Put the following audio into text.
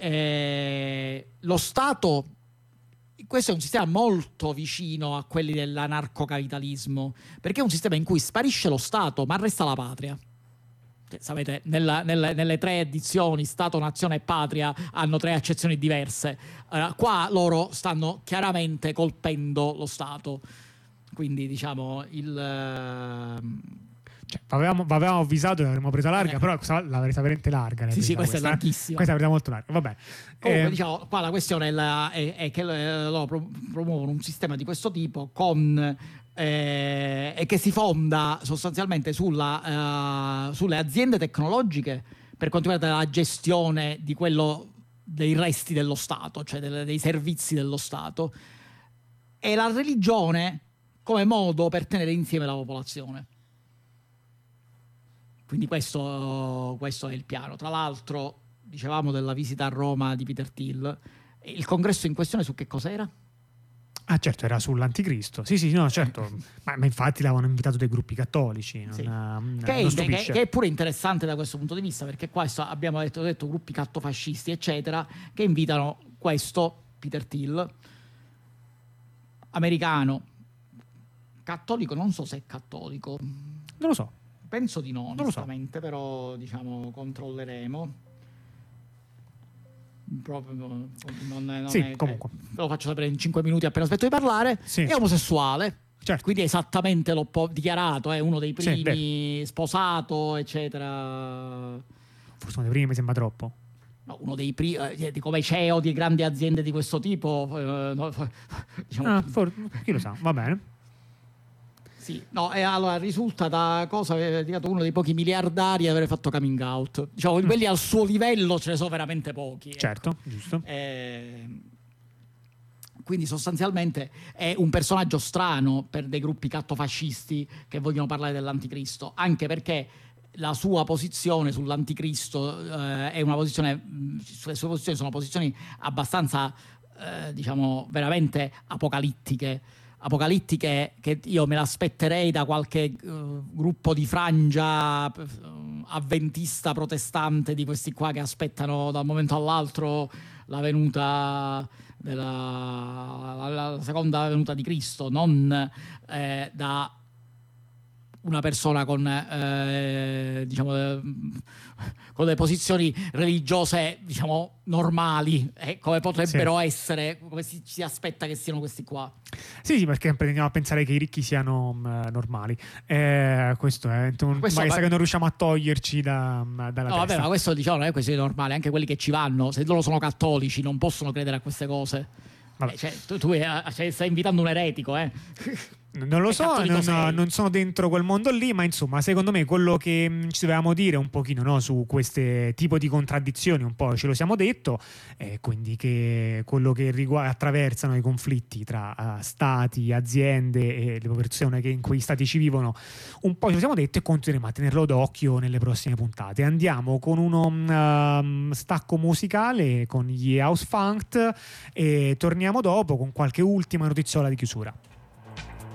lo Stato, questo è un sistema molto vicino a quelli dell'anarcocapitalismo, perché è un sistema in cui sparisce lo Stato ma resta la patria. Sapete, nelle 3 edizioni Stato, Nazione e Patria hanno 3 accezioni diverse. Qua loro stanno chiaramente colpendo lo Stato, quindi diciamo avevamo avvisato che l'avremmo presa larga, però la presa veramente larga. Sì, questa è larghissima. Questa è presa molto larga, vabbè. Comunque, diciamo, qua la questione è che loro promuovono un sistema di questo tipo e che si fonda sostanzialmente sulle aziende tecnologiche per quanto riguarda la gestione dei resti dello Stato, cioè dei servizi dello Stato, e la religione come modo per tenere insieme la popolazione. Quindi questo è il piano. Tra l'altro, dicevamo della visita a Roma di Peter Thiel, il congresso in questione su che cos'era? Ah, certo, era sull'anticristo. Sì, no, certo. ma infatti l'avevano invitato dei gruppi cattolici. Che è pure interessante da questo punto di vista, perché qua abbiamo detto gruppi cattofascisti, eccetera, che invitano questo Peter Thiel, americano, cattolico, non so se è cattolico. Non lo so. Penso di no, onestamente, però diciamo controlleremo. Proprio comunque lo faccio sapere in 5 minuti appena smetto di parlare. Sì. È omosessuale, certo. Quindi è esattamente dichiarato, è uno dei primi, sposato, eccetera. Forse uno dei primi mi sembra troppo. No, uno dei primi, come CEO di grandi aziende di questo tipo, diciamo, chi lo sa, va bene. Sì, no, e allora risulta da cosa è diventato uno dei pochi miliardari ad aver fatto coming out. Diciamo, quelli al suo livello ce ne sono veramente pochi. Certo, giusto. Quindi sostanzialmente è un personaggio strano per dei gruppi cattofascisti che vogliono parlare dell'anticristo, anche perché la sua posizione sull'anticristo è una posizione, le sue posizioni sono posizioni abbastanza, diciamo, veramente apocalittiche che io me l'aspetterei da qualche gruppo di frangia avventista protestante di questi qua che aspettano da un momento all'altro la venuta la seconda venuta di Cristo, non da una persona con diciamo con le posizioni religiose, diciamo, normali, come potrebbero essere, come si aspetta che siano questi qua. Sì, perché tendiamo a pensare che i ricchi siano normali. Questo è che non riusciamo a toglierci dalla testa. Vabbè, ma questo, diciamo, non è questione normale. Anche quelli che ci vanno, se loro sono cattolici, non possono credere a queste cose. Cioè, tu stai invitando un eretico, Non lo so, non sono dentro quel mondo lì, ma insomma, secondo me quello che ci dovevamo dire un pochino, no, su queste tipo di contraddizioni, un po' ce lo siamo detto, quindi che quello che attraversano i conflitti tra stati, aziende e le persone che in quei stati ci vivono, un po' ce lo siamo detto e continueremo a tenerlo d'occhio nelle prossime puntate. Andiamo con uno stacco musicale con gli House Funk e torniamo dopo con qualche ultima notiziola di chiusura.